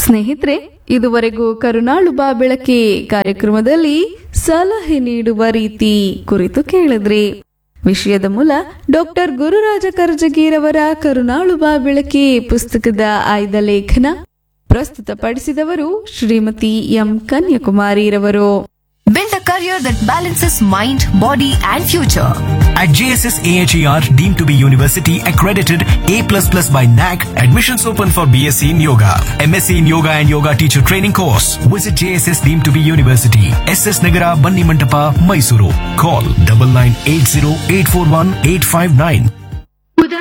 ಸ್ನೇಹಿತರೆ, ಇದುವರೆಗೂ ಕರುನಾಳು ಬಾ ಬೆಳಕೆ ಕಾರ್ಯಕ್ರಮದಲ್ಲಿ ಸಲಹೆ ನೀಡುವ ರೀತಿ ಕುರಿತು ಕೇಳಿದ್ರಿ. ವಿಷಯದ ಮೂಲ ಡಾಕ್ಟರ್ ಗುರುರಾಜ ಕರ್ಜಗಿರವರ ಕರುನಾಳು ಬಾ ಬೆಳಕೆ ಪುಸ್ತಕದ ಆಯ್ದ ಲೇಖನ. ಪ್ರಸ್ತುತಪಡಿಸಿದವರು Shrimati M ಕನ್ಯಾಕುಮಾರಿರವರು. Build a career that balances mind, body and future. At JSS AHER, deemed to be university accredited A++ by NAC, admissions open for BSc in Yoga, MSc in Yoga and Yoga Teacher Training course. Visit JSS deemed to be university, SS Nagara, Banni Mantapa, Mysuru. Call 9980841859.